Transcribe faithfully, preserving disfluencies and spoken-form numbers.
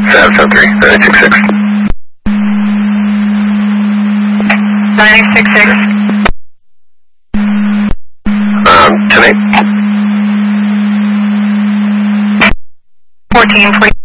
seven seven three, nine eight six six. nine eight six six. Um, ten eight. fourteen forty.